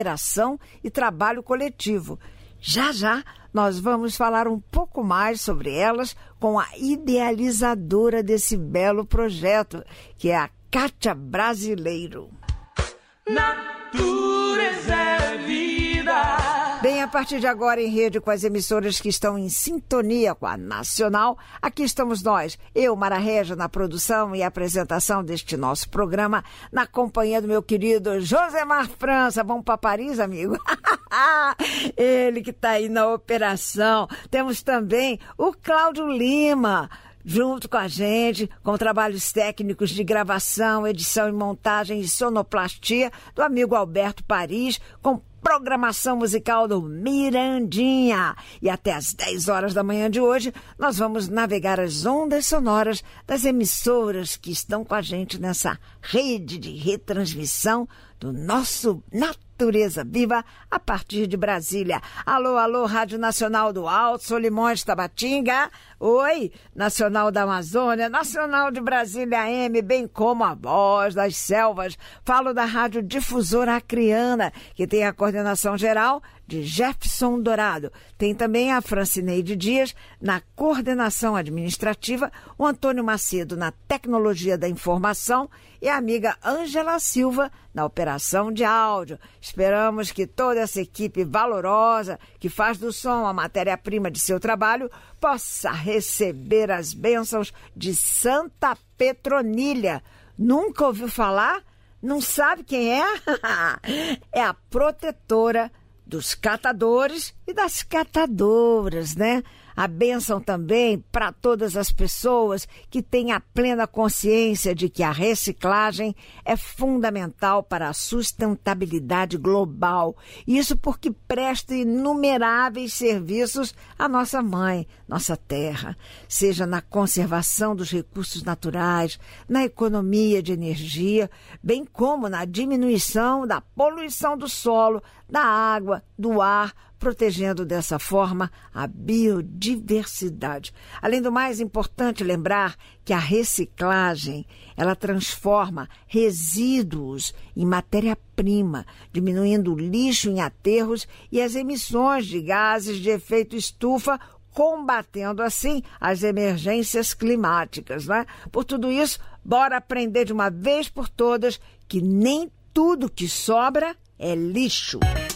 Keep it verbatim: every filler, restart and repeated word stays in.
cooperação e trabalho coletivo. Já já nós vamos falar um pouco mais sobre elas com a idealizadora desse belo projeto, que é a Kátia Brasileiro. Natureza é vida. Bem, a partir de agora, em rede com as emissoras que estão em sintonia com a Nacional, aqui estamos nós, eu, Mara Regia, na produção e apresentação deste nosso programa, na companhia do meu querido Josemar França. Vamos para Paris, amigo? Ele que está aí na operação. Temos também o Cláudio Lima, junto com a gente, com trabalhos técnicos de gravação, edição e montagem e sonoplastia do amigo Alberto Paris, com programação musical do Mirandinha. E até às dez horas da manhã de hoje, nós vamos navegar as ondas sonoras das emissoras que estão com a gente nessa rede de retransmissão do nosso Natureza Viva a partir de Brasília. Alô, alô, Rádio Nacional do Alto, Solimões, Tabatinga. Oi, Nacional da Amazônia, Nacional de Brasília M, bem como a Voz das Selvas. Falo da Rádio Difusora Acreana, que tem a coordenação geral de Jefferson Dourado. Tem também a Francineide Dias na coordenação administrativa, o Antônio Macedo na tecnologia da informação e a amiga Ângela Silva na operação de áudio. Esperamos que toda essa equipe valorosa que faz do som a matéria-prima de seu trabalho possa receber as bênçãos de Santa Petronilha. Nunca ouviu falar? Não sabe quem é? É a protetora dos catadores e das catadoras, né? A bênção também para todas as pessoas que têm a plena consciência de que a reciclagem é fundamental para a sustentabilidade global. Isso porque presta inumeráveis serviços à nossa mãe, nossa terra, seja na conservação dos recursos naturais, na economia de energia, bem como na diminuição da poluição do solo, da água, do ar, protegendo dessa forma a biodiversidade. Além do mais, é importante lembrar que a reciclagem, ela transforma resíduos em matéria-prima, diminuindo o lixo em aterros e as emissões de gases de efeito estufa, combatendo assim as emergências climáticas, né? Por tudo isso, bora aprender de uma vez por todas que nem tudo que sobra é lixo.